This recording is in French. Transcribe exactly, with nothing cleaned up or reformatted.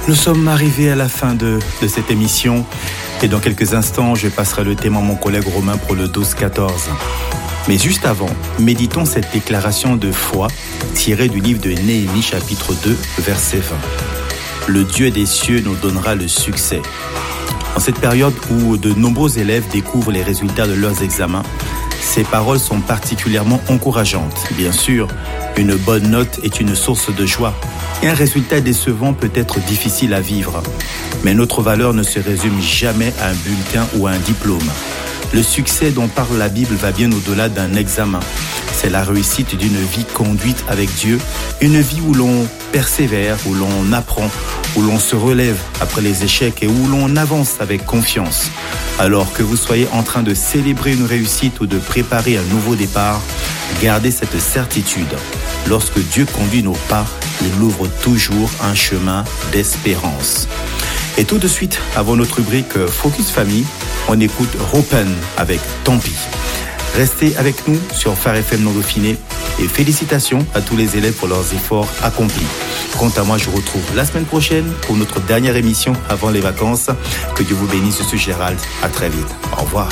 Nous sommes arrivés à la fin de, de cette émission et dans quelques instants, je passerai le thème à mon collègue Romain pour le douze quatorze. Mais juste avant, méditons cette déclaration de foi tirée du livre de Néhémie chapitre deux, verset vingt. Le Dieu des cieux nous donnera le succès. En cette période où de nombreux élèves découvrent les résultats de leurs examens, ces paroles sont particulièrement encourageantes. Bien sûr, une bonne note est une source de joie et un résultat décevant peut être difficile à vivre. Mais notre valeur ne se résume jamais à un bulletin ou à un diplôme. Le succès dont parle la Bible va bien au-delà d'un examen. C'est la réussite d'une vie conduite avec Dieu, une vie où l'on persévère, où l'on apprend, où l'on se relève après les échecs et où l'on avance avec confiance. Alors que vous soyez en train de célébrer une réussite ou de préparer un nouveau départ, gardez cette certitude. Lorsque Dieu conduit nos pas, il ouvre toujours un chemin d'espérance. Et tout de suite, avant notre rubrique Focus Famille, on écoute Ropen avec Tant pis. Restez avec nous sur Phare F M Non-Dauphiné et félicitations à tous les élèves pour leurs efforts accomplis. Quant à moi, je vous retrouve la semaine prochaine pour notre dernière émission avant les vacances. Que Dieu vous bénisse, je suis Gérald. À très vite. Au revoir.